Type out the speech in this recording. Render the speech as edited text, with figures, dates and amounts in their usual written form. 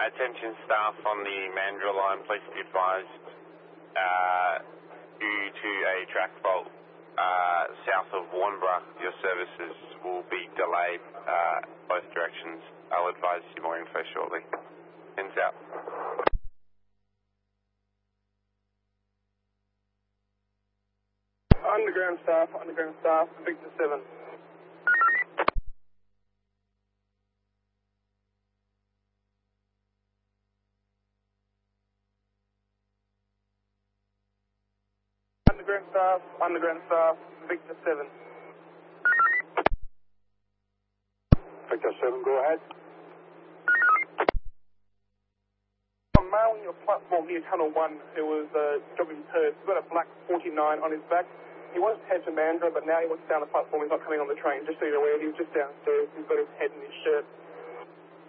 Attention staff on the Mandurah line, please be advised, due to a track fault south of Warnborough, your services will be delayed both directions. I'll advise you more info shortly. Ends out. Underground staff, Victor 7. Underground staff, Victor 7. Victor 7, go ahead. I'm mailing your platform near Tunnel 1 who was jogging Perth. He's got a black 49 on his back. He wants to head to Mandurah, but now he wants down the platform. He's not coming on the train. Just so you're aware, he was just downstairs. He's got his head in his shirt.